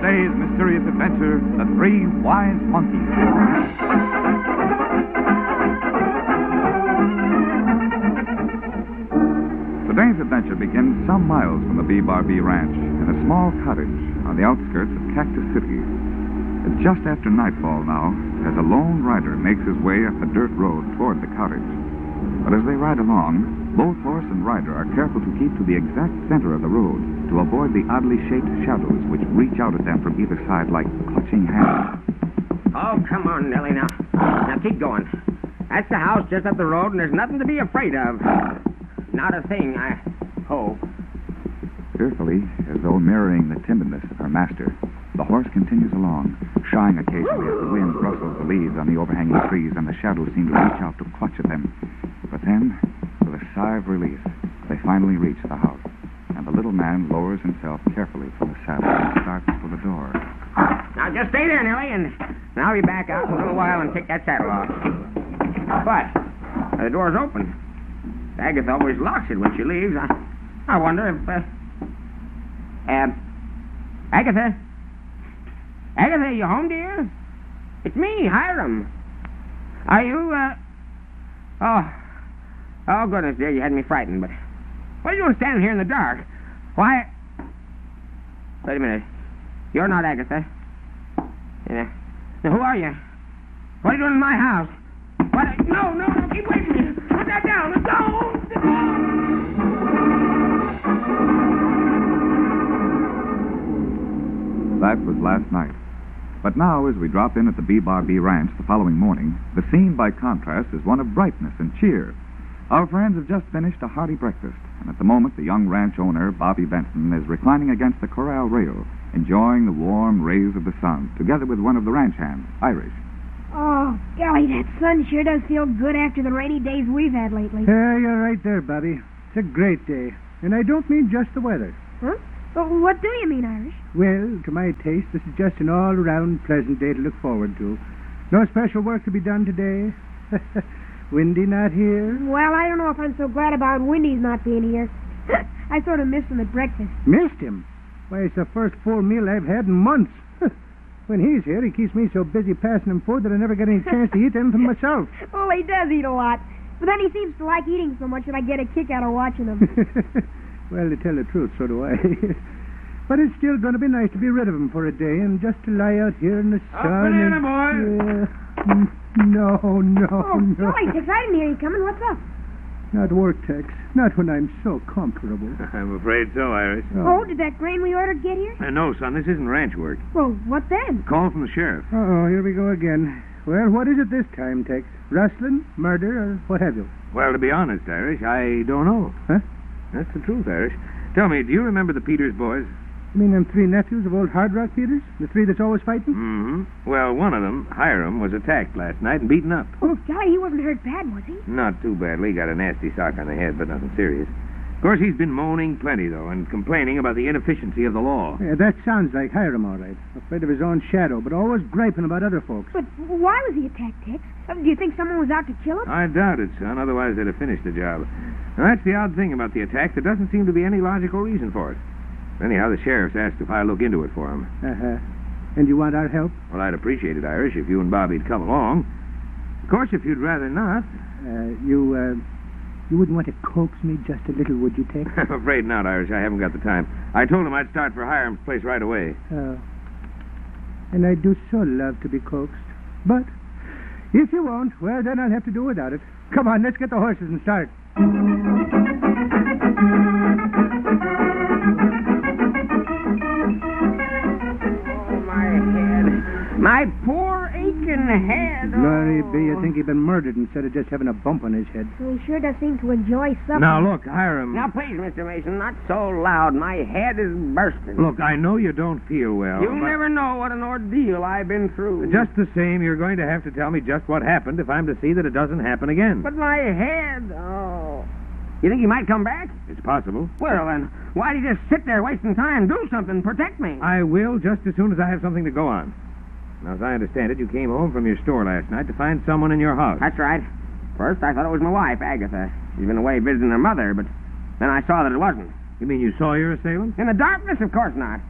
Today's mysterious adventure, The Three Wise Monkeys. Today's adventure begins some miles from the B. Barbee Ranch in a small cottage on the outskirts of Cactus City. It's just after nightfall now as a lone rider makes his way up a dirt road toward the cottage. But as they ride along, both horse and rider are careful to keep to the exact center of the road to avoid the oddly shaped shadows which reach out at them from either side like clutching hands. Oh, come on, Nellie, now. Now, keep going. That's the house just up the road, and there's nothing to be afraid of. Not a thing, I hope. Fearfully, as though mirroring the timidness of her master, the horse continues along, shying occasionally as the wind rustles the leaves on the overhanging trees and the shadows seem to reach out to clutch at them. But then, with a sigh of relief, they finally reach the house, and the little man lowers himself carefully from the saddle and starts for the door. Now, just stay there, Nellie, and I'll be back out in a little while and take that saddle off. But the door's open. Agatha always locks it when she leaves. I wonder if... Agatha? Agatha, you home, dear? It's me, Hiram. Are you, Oh, goodness, dear, you had me frightened, but... What are you doing standing here in the dark? Why... Wait a minute. You're not Agatha. Yeah. Now, who are you? What are you doing in my house? What? No, keep away from me. Put that down. Don't. That was last night. But now, as we drop in at the B. Barbee Ranch the following morning, the scene, by contrast, is one of brightness and cheer. Our friends have just finished a hearty breakfast, and at the moment, the young ranch owner, Bobby Benson, is reclining against the corral rail, enjoying the warm rays of the sun, together with one of the ranch hands, Irish. Oh, golly, that sun sure does feel good after the rainy days we've had lately. Yeah, you're right there, Bobby. It's a great day. And I don't mean just the weather. Huh? Well, what do you mean, Irish? Well, to my taste, this is just an all-around pleasant day to look forward to. No special work to be done today. Windy not here? Well, I don't know if I'm so glad about Windy's not being here. I sort of missed him at breakfast. Missed him? Why, it's the first full meal I've had in months. When he's here, he keeps me so busy passing him food that I never get any chance to eat anything myself. Well, he does eat a lot. But then he seems to like eating so much that I get a kick out of watching him. Well, to tell the truth, so do I. But it's still going to be nice to be rid of him for a day and just to lie out here in the sun. Banana, boy! No. Golly, Tex, I didn't hear you coming. What's up? Not work, Tex. Not when I'm so comfortable. I'm afraid so, Iris. Oh, did that grain we ordered get here? No, son, this isn't ranch work. Well, what then? Call from the sheriff. Uh-oh, here we go again. Well, what is it this time, Tex? Rustling, murder, or what have you? Well, to be honest, Irish, I don't know. Huh? That's the truth, Irish. Tell me, do you remember the Peters boys? You mean them three nephews of old Hard Rock Peters? The three that's always fighting? Mm-hmm. Well, one of them, Hiram, was attacked last night and beaten up. Oh, golly, he wasn't hurt bad, was he? Not too badly. Got a nasty sock on the head, but nothing serious. Of course, he's been moaning plenty, though, and complaining about the inefficiency of the law. Yeah, that sounds like Hiram, all right. Afraid of his own shadow, but always griping about other folks. But why was he attacked, Tex? Do you think someone was out to kill him? I doubt it, son. Otherwise, they'd have finished the job. Now, that's the odd thing about the attack. There doesn't seem to be any logical reason for it. Anyhow, the sheriff's asked if I look into it for him. Uh-huh. And you want our help? Well, I'd appreciate it, Irish, if you and Bobby'd come along. Of course, if you'd rather not. You wouldn't want to coax me just a little, would you, Tex? I'm afraid not, Irish. I haven't got the time. I told him I'd start for Hiram's place right away. Oh. And I do so love to be coaxed. But if you won't, well, then I'll have to do without it. Come on, let's get the horses and start. My poor aching head. Glory be, you think he'd been murdered instead of just having a bump on his head. Well, he sure does seem to enjoy suffering. Now, look, Hiram. Now, please, Mr. Mason, not so loud. My head is bursting. Look, I know you don't feel well. You'll never know what an ordeal I've been through. Just the same, you're going to have to tell me just what happened if I'm to see that it doesn't happen again. But my head, oh. You think he might come back? It's possible. Well, then, why'd he just sit there wasting time? Do something. Protect me. I will just as soon as I have something to go on. Now, as I understand it, you came home from your store last night to find someone in your house. That's right. First, I thought it was my wife, Agatha. She's been away visiting her mother, but then I saw that it wasn't. You mean you saw your assailant? In the darkness? Of course not.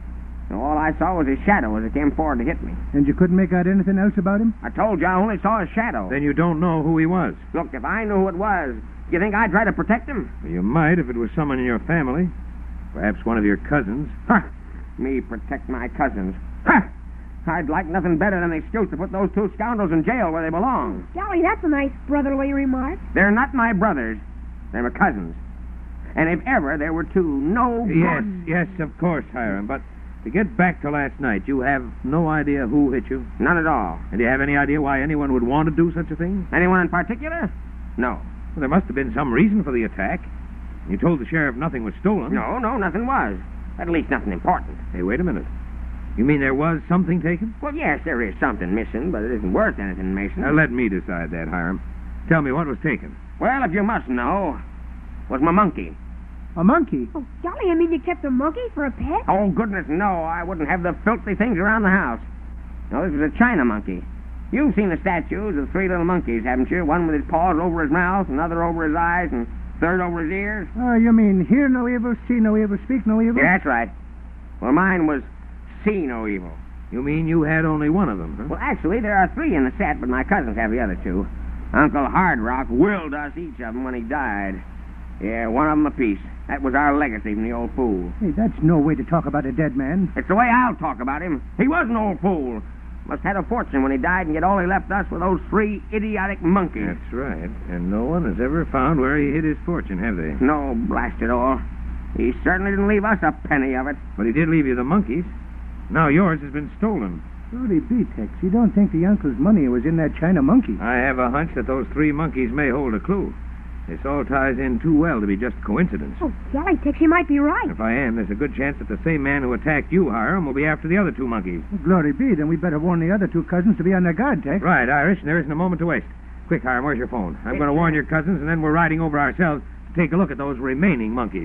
All I saw was his shadow as it came forward to hit me. And you couldn't make out anything else about him? I told you I only saw his shadow. Then you don't know who he was. Look, if I knew who it was, you think I'd try to protect him? Well, you might if it was someone in your family. Perhaps one of your cousins. Huh. Me protect my cousins. Huh. I'd like nothing better than an excuse to put those two scoundrels in jail where they belong. Golly, that's a nice brotherly remark. They're not my brothers. They're my cousins. And if ever there were two no good... Yes, of course, Hiram. But to get back to last night, you have no idea who hit you? None at all. And do you have any idea why anyone would want to do such a thing? Anyone in particular? No. Well, there must have been some reason for the attack. You told the sheriff nothing was stolen. No, nothing was. At least nothing important. Hey, wait a minute. You mean there was something taken? Well, yes, there is something missing, but it isn't worth anything, Mason. Now, let me decide that, Hiram. Tell me what was taken. Well, if you must know, was my monkey. A monkey? Oh, golly, I mean you kept a monkey for a pet? Oh, goodness, no. I wouldn't have the filthy things around the house. No, this was a China monkey. You've seen the statues of three little monkeys, haven't you? One with his paws over his mouth, another over his eyes, and third over his ears. Oh, you mean hear no evil, see no evil, speak no evil? Yeah, that's right. Well, mine was see no evil. You mean you had only one of them, huh? Well, actually, there are three in the set, but my cousins have the other two. Uncle Hard Rock willed us each of them when he died. Yeah, one of them apiece. That was our legacy from the old fool. Hey, that's no way to talk about a dead man. It's the way I'll talk about him. He was an old fool. Must have had a fortune when he died, and yet all he left us were those three idiotic monkeys. That's right. And no one has ever found where he hid his fortune, have they? No, blast it all. He certainly didn't leave us a penny of it. But he did leave you the monkeys. Now yours has been stolen. Glory be, Tex. You don't think the uncle's money was in that China monkey? I have a hunch that those three monkeys may hold a clue. This all ties in too well to be just coincidence. Oh, golly, Tex, you might be right. If I am, there's a good chance that the same man who attacked you, Hiram, will be after the other two monkeys. Well, glory be, then we better warn the other two cousins to be on their guard, Tex. Right, Irish, and there isn't a moment to waste. Quick, Hiram, where's your phone? I'm going to warn your cousins, and then we're riding over ourselves to take a look at those remaining monkeys.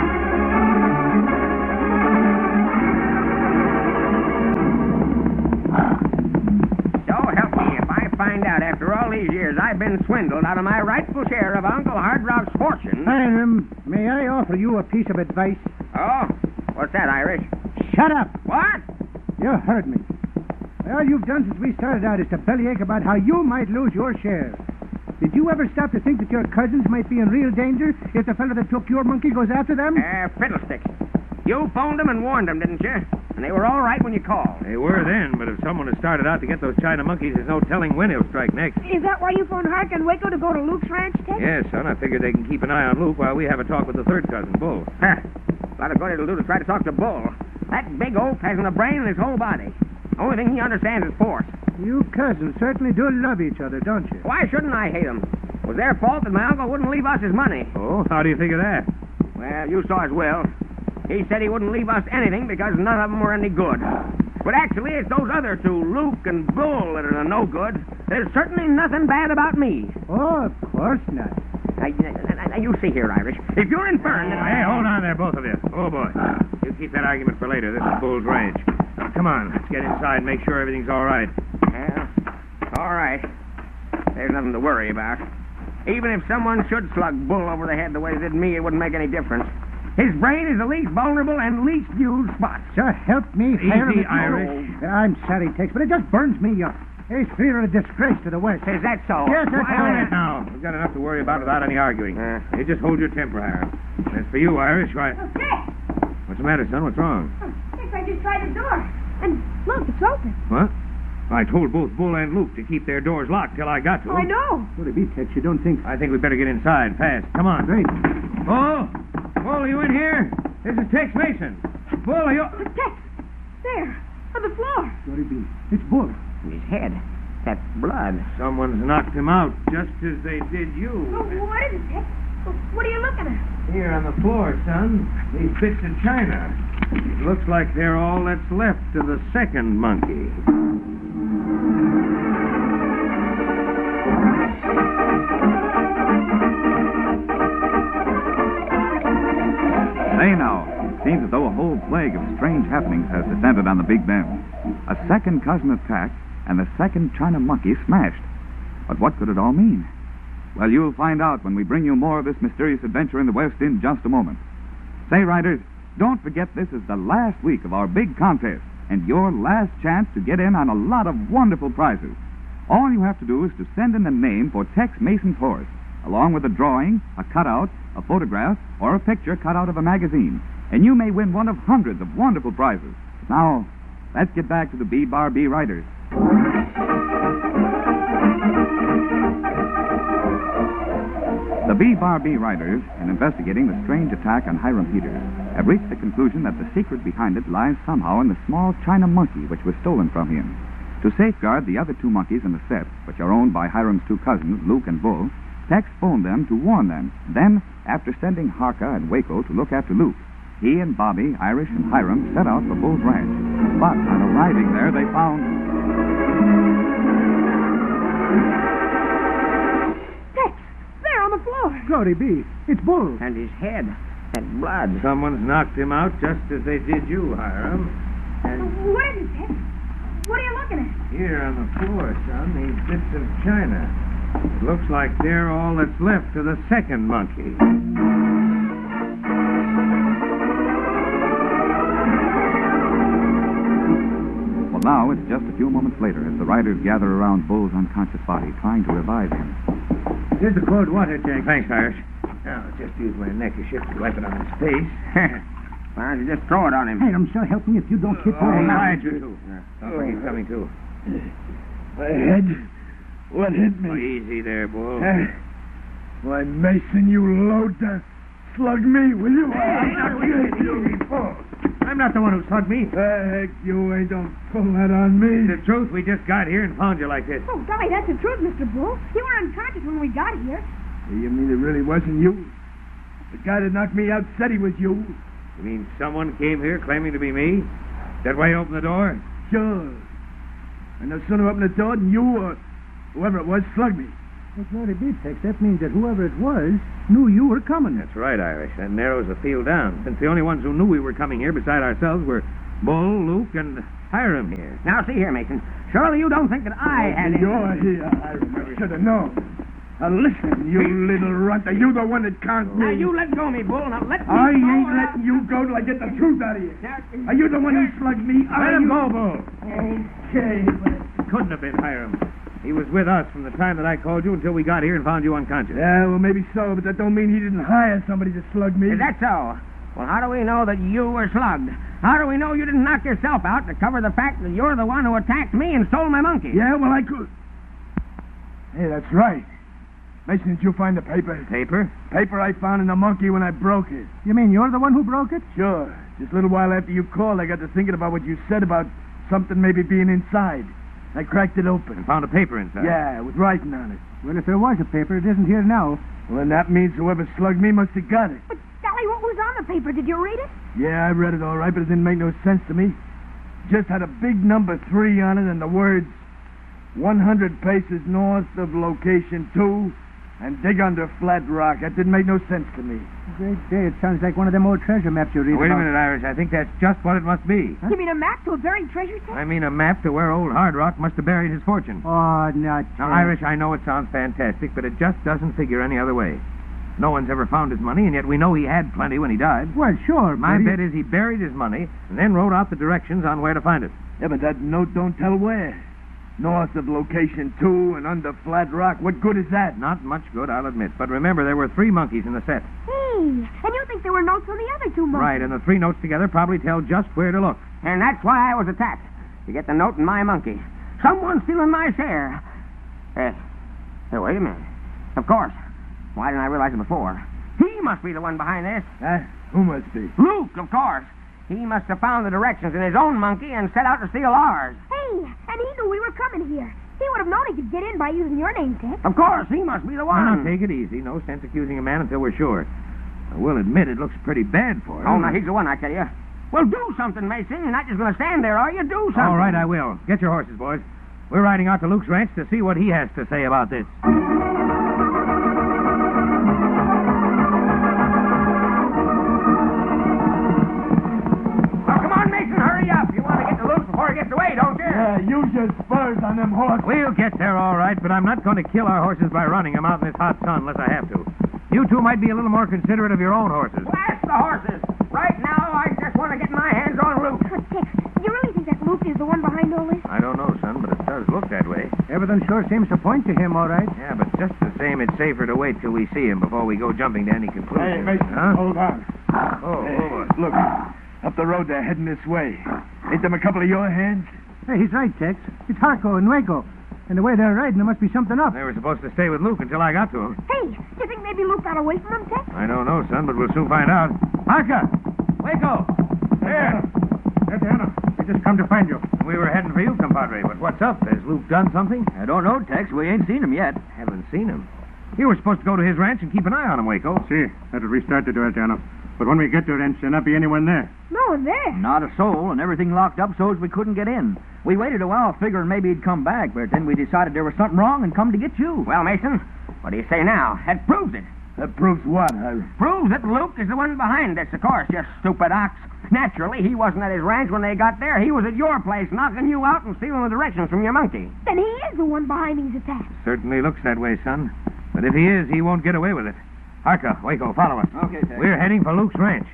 So help me if I find out after all these years I've been swindled out of my rightful share of Uncle Hard Rock's fortune. Hiram, may I offer you a piece of advice? Oh? What's that, Irish? Shut up! What? You heard me. All you've done since we started out is to bellyache about how you might lose your share. Did you ever stop to think that your cousins might be in real danger if the fellow that took your monkey goes after them? Fiddlesticks. You phoned them and warned them, didn't you? And they were all right when you called. They were then, but if someone has started out to get those China monkeys, there's no telling when he'll strike next. Is that why you phoned Hark and Waco to go to Luke's ranch, Tex? Yes, son, I figured they can keep an eye on Luke while we have a talk with the third cousin, Bull. A lot of good it'll do to try to talk to Bull. That big oaf hasn't a brain in his whole body. The only thing he understands is force. You cousins certainly do love each other, don't you? Why shouldn't I hate them? It was their fault that my uncle wouldn't leave us his money. Oh, how do you figure that? Well, you saw his will. He said he wouldn't leave us anything because none of them were any good. But actually, it's those other two, Luke and Bull, that are no good. There's certainly nothing bad about me. Oh, of course not. Now, you see here, Irish. If you're inferring that Hey, hold on there, both of you. Oh, boy. You keep that argument for later. This is Bull's ranch. Now, come on. Let's get inside and make sure everything's all right. Well, all right. There's nothing to worry about. Even if someone should slug Bull over the head the way they did me, it wouldn't make any difference. His brain is the least vulnerable and least used spot. So help me, Hiram. Easy, Irish. I'm sorry, Tex, but it just burns me up. He's fear of a disgrace to the West. Is that so? Yes, that's All all right, now. We've got enough to worry about without any arguing. You just hold your temper, Hiram. As for you, Irish, why... Oh, Tex! What's the matter, son? What's wrong? Oh, Tex, I just tried the door. And look, it's open. What? I told both Bull and Luke to keep their doors locked till I got to Oh, I them. know. What it be, Tex? You don't think... I think we better get inside, fast. Come on. Great. Bull? Bull, are you in here? This is Tex Mason. Bull, are you... But Tex, there, on the floor. What it be? It's Bull. His head. That's blood. Someone's knocked him out, just as they did you. Oh, what is it, Tex? Oh, what are you looking at? Here on the floor, son. These bits of china. It looks like they're all that's left of the second monkey. Say now, seems as though a whole plague of strange happenings has descended on the Big Bend. A second cousin attacked, and the second China monkey smashed. But what could it all mean? Well, you'll find out when we bring you more of this mysterious adventure in the West in just a moment. Say, riders, Don't forget this is the last week of our big contest and your last chance to get in on a lot of wonderful prizes. All you have to do is to send in a name for Tex Mason's horse, along with a drawing, a cutout, a photograph, or a picture cut out of a magazine, and you may win one of hundreds of wonderful prizes. Now, let's get back to the B-Bar-B Riders. The B-Bar-B Riders, in investigating the strange attack on Hiram Peters, have reached the conclusion that the secret behind it lies somehow in the small China monkey which was stolen from him. To safeguard the other two monkeys in the set, which are owned by Hiram's two cousins, Luke and Bull, Tex phoned them to warn them. Then, after sending Harka and Waco to look after Luke, he and Bobby, Irish, and Hiram set out for Bull's ranch. But on arriving there, they found... Tex, there on the floor. Glory be. It's Bull. And his head. That blood. Someone's knocked him out just as they did you, Hiram. And What is it, Tex? What are you looking at? here on the floor, son, these bits of china. It looks like they're all that's left of the second monkey. Well, now it's just a few moments later as the riders gather around Bull's unconscious body, trying to revive him. Here's the cold water, Tex. Thanks, Irish. Now, I'll just use my neckerchief to wipe it on his face. Why don't you just throw it on him? Hiram, so help me if you don't keep Oh, on. right, you two. Don't think he's coming to. My head. What hit Oh, me? easy there, Bull. Why, Mason, you load to slug me, will you? I'm not the one who slugged me. Heck, you ain't don't pull that on me. The truth, we just got here and found you like this. Oh, golly, that's the truth, Mr. Bull. You were unconscious when we got here. You mean it really wasn't you? The guy that knocked me out said he was you. You mean someone came here claiming to be me? That way open the door? Sure. And no sooner opened the door than you or whoever it was slugged me. Well, glory be, Tex. That means that whoever it was knew you were coming. That's right, Irish. That narrows the field down, since the only ones who knew we were coming here beside ourselves were Bull, Luke, and Hiram here. Now, see here, Mason. Surely you don't think that I had any... You're here, Hiram. I should have known. Now listen, you little runt. Are you the one that can't Now, me? you let go of me, Bull. Now, let me I go ain't or letting you go till I get the truth out of you. Now, Are you the one who slugged me? Let him go, Bull. Okay, but... Couldn't have been Hiram. He was with us from the time that I called you until we got here and found you unconscious. Yeah, well, maybe so, but that don't mean he didn't hire somebody to slug me. Is that so? Well, how do we know that you were slugged? How do we know you didn't knock yourself out to cover the fact that you're the one who attacked me and stole my monkey? Yeah, well, I could. Hey, that's right. Mason, did you find the paper? Paper? Paper I found in the monkey when I broke it. You mean you're the one who broke it? Sure. Just a little while after you called, I got to thinking about what you said about something maybe being inside. I cracked it open. And found a paper inside. Yeah, with writing on it. Well, if there was a paper, it isn't here now. Well, then that means whoever slugged me must have got it. But, golly, what was on the paper? Did you read it? Yeah, I read it all right, but it didn't make no sense to me. Just had a big number 3 on it and the words 100 paces north of location 2 and dig under flat rock. That didn't make no sense to me. Great day. It sounds like one of them old treasure maps you read Wait a about. minute, Irish. I think that's just what it must be. You mean a map to a buried treasure, Tex? I mean a map to where old Hard Rock must have buried his fortune. Oh, not Now, Tex. Irish, I know it sounds fantastic, but it just doesn't figure any other way. No one's ever found his money, and yet we know he had plenty when he died. Well, sure. My but bet is he buried his money and then wrote out the directions on where to find it. Yeah, but that note don't tell where. North of location 2 and under flat rock. What good is that? Not much good, I'll admit. But remember, there were 3 monkeys in the set. Hey, and you think there were notes on the other two monkeys? Right, and the 3 notes together probably tell just where to look. And that's why I was attacked. To get the note in my monkey. Someone's stealing my share. Hey, wait a minute. Of course. Why didn't I realize it before? He must be the one behind this. Huh? Who must be? Luke, of course. He must have found the directions in his own monkey and set out to steal ours. Hey, and he knew we were coming here. He would have known he could get in by using your name, Tex. Of course, he must be the one. Now, take it easy. No sense accusing a man until we're sure. I will admit it looks pretty bad for him. Oh, now, he's the one, I tell you. Well, do something, Mason. You're not just going to stand there, are you? Do something. All right, I will. Get your horses, boys. We're riding out to Luke's ranch to see what he has to say about this. Well, come on, Mason, hurry up. You want to get to Luke before he gets away, don't you? Yeah, use your spurs on them horses. We'll get there all right, but I'm not going to kill our horses by running them out in this hot sun unless I have to. You two might be a little more considerate of your own horses. Blast the horses. Right now, I want to get my hands on Luke. But, Tex, you really think that Luke is the one behind all this? I don't know, son, but it does look that way. Everything sure seems to point to him, all right. Yeah, but just the same, it's safer to wait till we see him before we go jumping to any conclusions. Hey, Mason, Huh? hold on. Oh, Hey, hold on. look, up the road they're heading this way. Ain't them a couple of your hands? Hey, he's right, Tex. It's Harco and Waco. And the way they're riding, there must be something up. They were supposed to stay with Luke until I got to him. Hey, do you think maybe Luke got away from him, Tex? I don't know, son, but we'll soon find out. Harka! Waco! Here! Santana, we just come to find you. We were heading for you, compadre, but what's up? Has Luke done something? I don't know, Tex. We ain't seen him yet. Haven't seen him. You were supposed to go to his ranch and keep an eye on him, Waco. See, that'll restart the Santana. But when we get to the ranch, there'll not be anyone there. No one there. Not a soul, and everything locked up so's we couldn't get in. We waited a while figuring maybe he'd come back, but then we decided there was something wrong and come to get you. Well, Mason, what do you say now? That proves it. That proves what? Proves that Luke is the one behind this, of course, you stupid ox. Naturally, he wasn't at his ranch when they got there. He was at your place, knocking you out and stealing the directions from your monkey. Then he is the one behind these attacks. Certainly looks that way, son. But if he is, he won't get away with it. Harka, Waco, follow us. Okay, Tex. We're heading for Luke's ranch.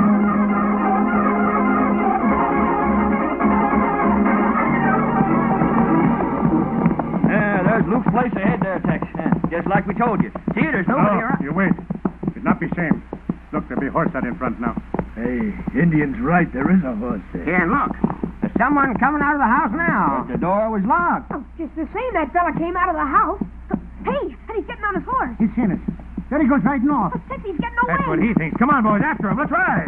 Yeah, there's Luke's place ahead there, Tex. Just like we told you. See, there's nobody around. you wait. It'd not be same. Look, there'll be a horse out in front now. Hey, Indian's right. There is a horse there. Here, look. There's someone coming out of the house now. The door was locked. Oh, just the same, that fella came out of the house. Hey, and he's getting on his horse. He's seen us. There he goes riding off. Oh, Tex, he's getting away. That's what he thinks. Come on, boys, after him. Let's ride.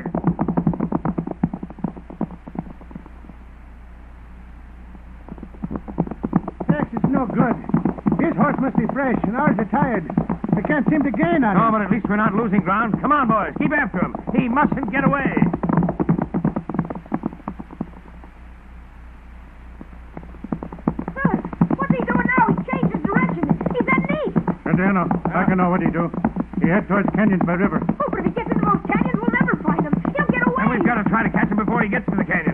Tex, it's no good. His horse must be fresh, and ours are tired. We can't seem to gain on No, him. but at least we're not losing ground. Come on, boys. Keep after him. He mustn't get away. Huh, what's he doing now? He changed his direction. He's heading east. Santana, I can know what he do. He head towards canyons by river. Oh, but if he gets into those canyons, we'll never find him. He'll get away. And we've got to try to catch him before he gets to the canyon.